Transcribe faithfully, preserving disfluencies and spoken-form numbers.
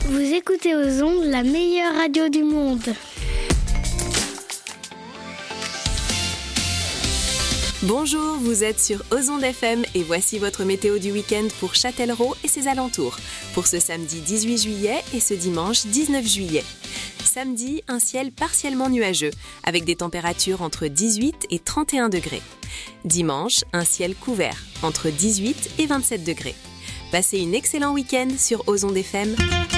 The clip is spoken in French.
Vous écoutez aux ondes la meilleure radio du monde. Bonjour, vous êtes sur Ozonde F M et voici votre météo du week-end pour Châtellerault et ses alentours. Pour ce samedi dix-huit juillet et ce dimanche dix-neuf juillet. Samedi, un ciel partiellement nuageux, avec des températures entre dix-huit et trente et un degrés. Dimanche, un ciel couvert, entre dix-huit et vingt-sept degrés. Passez un excellent week-end sur Ozonde F M.